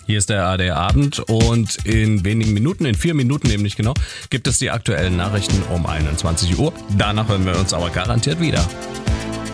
Hier ist der ARD Abend und in wenigen Minuten, in 4 Minuten nämlich genau, gibt es die aktuellen Nachrichten um 21 Uhr. Danach hören wir uns aber garantiert wieder.